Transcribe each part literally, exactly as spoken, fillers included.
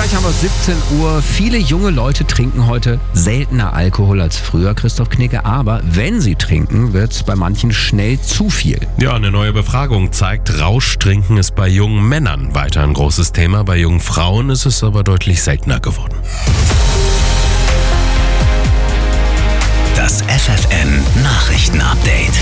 Gleich haben wir siebzehn Uhr. Viele junge Leute trinken heute seltener Alkohol als früher, Christoph Knigge. Aber wenn sie trinken, wird es bei manchen schnell zu viel. Ja, eine neue Befragung zeigt, Rauschtrinken ist bei jungen Männern weiter ein großes Thema. Bei jungen Frauen ist es aber deutlich seltener geworden. Das F F N-Nachrichten-Update.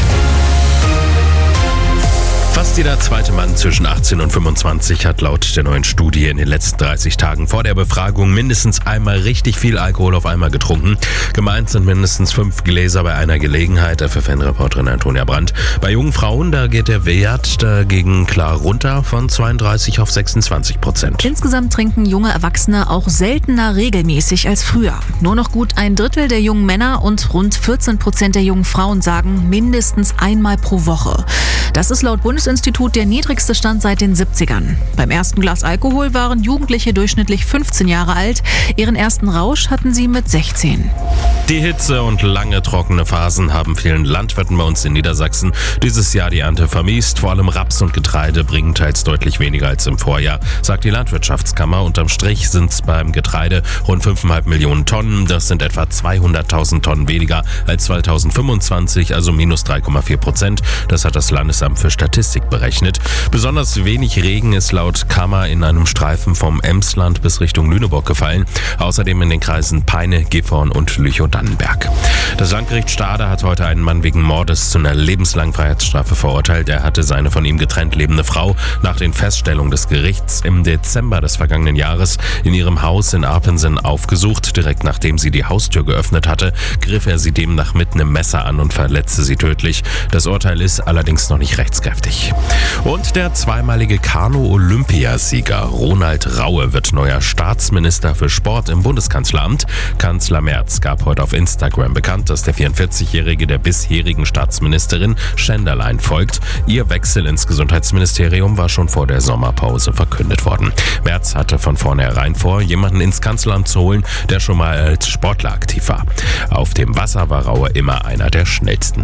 Fast jeder zweite Mann zwischen achtzehn und fünfundzwanzig hat laut der neuen Studie in den letzten dreißig Tagen vor der Befragung mindestens einmal richtig viel Alkohol auf einmal getrunken. Gemeint sind mindestens fünf Gläser bei einer Gelegenheit, F F N-Reporterin Antonia Brandt. Bei jungen Frauen, da geht der Wert dagegen klar runter von zweiunddreißig auf sechsundzwanzig Prozent. Insgesamt trinken junge Erwachsene auch seltener regelmäßig als früher. Nur noch gut ein Drittel der jungen Männer und rund vierzehn Prozent der jungen Frauen sagen mindestens einmal pro Woche. Das ist laut Bundesinstitut der niedrigste Stand seit den siebzigern. Beim ersten Glas Alkohol waren Jugendliche durchschnittlich fünfzehn Jahre alt. Ihren ersten Rausch hatten sie mit sechzehn. Die Hitze und lange trockene Phasen haben vielen Landwirten bei uns in Niedersachsen dieses Jahr die Ernte vermiest. Vor allem Raps und Getreide bringen teils deutlich weniger als im Vorjahr, sagt die Landwirtschaftskammer. Unterm Strich sind es beim Getreide rund fünf Komma fünf Millionen Tonnen. Das sind etwa zweihunderttausend Tonnen weniger als zweitausendfünfundzwanzig, also minus drei Komma vier Prozent. Das hat das Landesamt für Statistik berechnet. Besonders wenig Regen ist laut Kammer in einem Streifen vom Emsland bis Richtung Lüneburg gefallen. Außerdem in den Kreisen Peine, Gifhorn und Lüchow-Dannenberg. Das Landgericht Stade hat heute einen Mann wegen Mordes zu einer lebenslangen Freiheitsstrafe verurteilt. Er hatte seine von ihm getrennt lebende Frau nach den Feststellungen des Gerichts im Dezember des vergangenen Jahres in ihrem Haus in Arpensen aufgesucht. Direkt nachdem sie die Haustür geöffnet hatte, griff er sie demnach mit einem Messer an und verletzte sie tödlich. Das Urteil ist allerdings noch nicht rechtskräftig. Und der zweimalige Kanu-Olympiasieger Ronald Raue wird neuer Staatsminister für Sport im Bundeskanzleramt. Kanzler Merz gab heute auf Instagram bekannt, dass der vierundvierzigjährige der bisherigen Staatsministerin Schenderlein folgt. Ihr Wechsel ins Gesundheitsministerium war schon vor der Sommerpause verkündet worden. Merz hatte von vornherein vor, jemanden ins Kanzleramt zu holen, der schon mal als Sportler aktiv war. Auf dem Wasser war Raue immer einer der schnellsten.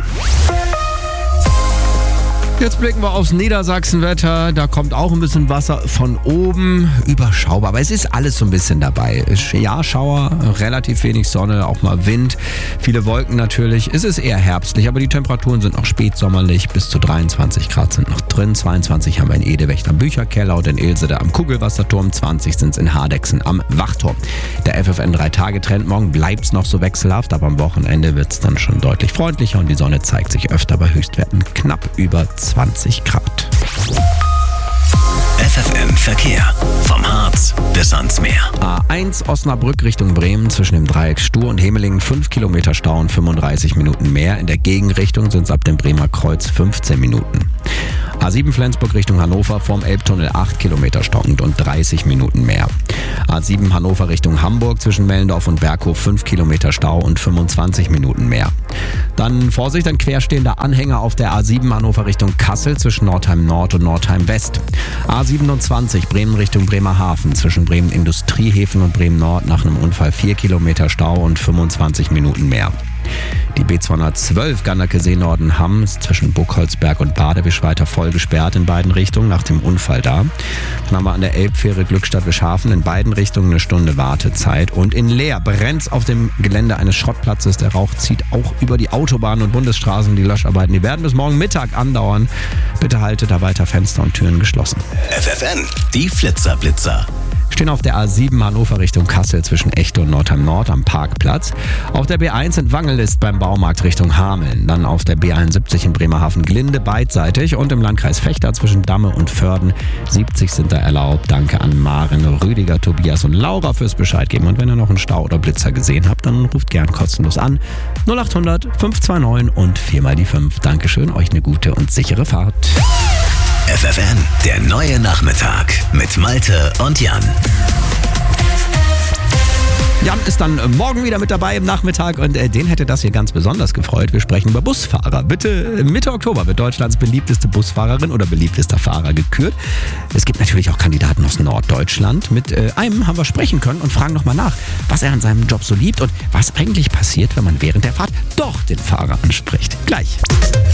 Jetzt blicken wir aufs Niedersachsenwetter. Da kommt auch ein bisschen Wasser von oben. Überschaubar, aber es ist alles so ein bisschen dabei. Ja, Schauer, relativ wenig Sonne, auch mal Wind, viele Wolken natürlich. Es ist eher herbstlich, aber die Temperaturen sind noch spätsommerlich. Bis zu dreiundzwanzig Grad sind noch drin. zweiundzwanzig haben wir in Edewecht am Bücherkeller und in Ilsede am Kugelwasserturm. zwanzig sind es in Hardexen am Wachturm. Der F F N drei Tage Trend. Morgen bleibt es noch so wechselhaft, aber am Wochenende wird es dann schon deutlich freundlicher und die Sonne zeigt sich öfter bei Höchstwerten knapp über zwanzig Grad. F F N Verkehr. Vom Harz bis ans Meer. A eins Osnabrück Richtung Bremen zwischen dem Dreieck Stur und Hemelingen fünf Kilometer Stau und fünfunddreißig Minuten mehr. In der Gegenrichtung sind es ab dem Bremer Kreuz fünfzehn Minuten. A sieben Flensburg Richtung Hannover vorm Elbtunnel acht Kilometer Stau und dreißig Minuten mehr. A sieben Hannover Richtung Hamburg zwischen Mellendorf und Berghof fünf Kilometer Stau und fünfundzwanzig Minuten mehr. Dann Vorsicht, ein querstehender Anhänger auf der A sieben Hannover Richtung Kassel zwischen Nordheim Nord und Nordheim West. A siebenundzwanzig Bremen Richtung Bremerhaven zwischen Bremen Industriehäfen und Bremen Nord nach einem Unfall vier Kilometer Stau und fünfundzwanzig Minuten mehr. Die B zweihundertzwölf Ganneke-See Norden-Hamm ist zwischen Buchholzberg und Badewisch weiter voll gesperrt in beiden Richtungen nach dem Unfall da. Dann haben wir an der Elbfähre Glückstadt-Wischhafen in beiden Richtungen eine Stunde Wartezeit. Und in Leer brennt auf dem Gelände eines Schrottplatzes. Der Rauch zieht auch über die Autobahnen und Bundesstraßen. Die Löscharbeiten, die werden bis morgen Mittag andauern. Bitte haltet da weiter Fenster und Türen geschlossen. F F N, die Flitzer-Blitzer. Stehen auf der A sieben Hannover Richtung Kassel zwischen Echte und Nordheim Nord am Parkplatz. Auf der B eins in Wangelist beim Baumarkt Richtung Hameln. Dann auf der B einundsiebzig in Bremerhaven-Glinde beidseitig und im Landkreis Vechta zwischen Damme und Vörden. siebzig sind da erlaubt. Danke an Maren, Rüdiger, Tobias und Laura fürs Bescheid geben. Und wenn ihr noch einen Stau oder Blitzer gesehen habt, dann ruft gern kostenlos an. null acht hundert fünf zwei neun und vier mal die fünf. Dankeschön, euch eine gute und sichere Fahrt. F F N, der neue Nachmittag mit Malte und Jan. Jan ist dann morgen wieder mit dabei im Nachmittag und äh, den hätte das hier ganz besonders gefreut. Wir sprechen über Busfahrer. Bitte Mitte Oktober wird Deutschlands beliebteste Busfahrerin oder beliebtester Fahrer gekürt. Es gibt natürlich auch Kandidaten aus Norddeutschland. Mit äh, einem haben wir sprechen können und fragen nochmal nach, was er an seinem Job so liebt und was eigentlich passiert, wenn man während der Fahrt doch den Fahrer anspricht. Gleich.